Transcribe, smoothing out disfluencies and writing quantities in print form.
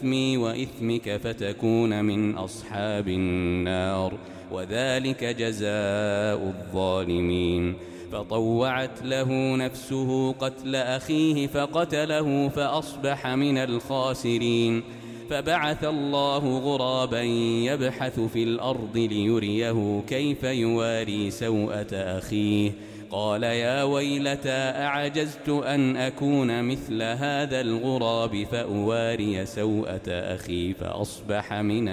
إثمي وإثمك فتكون من أصحاب النار، وذلك جزاء الظالمين. فطوعت له نفسه قتل أخيه فقتله فأصبح من الخاسرين. فبعث الله غرابا يبحث في الأرض ليريه كيف يواري سوءة أخيه، قال يا ويلتى أعجزت أن أكون مثل هذا الغراب فأواري سوءة أخي فأصبح من